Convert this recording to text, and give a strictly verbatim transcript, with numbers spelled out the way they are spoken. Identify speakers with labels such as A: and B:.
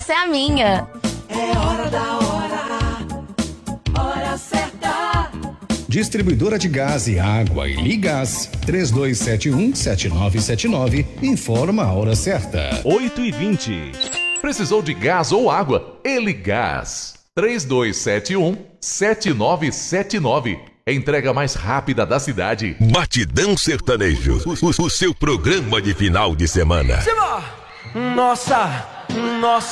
A: essa é a minha.
B: É hora da hora, hora certa.
C: Distribuidora de gás e água e Ligás, três dois sete um, sete nove sete nove, informa a hora certa.
D: oito e vinte. Precisou de gás ou água? Eligás, três dois sete um, sete nove sete nove. Entrega mais rápida da cidade.
E: Batidão Sertanejo, o, o seu programa de final de semana.
B: Nossa, nossa.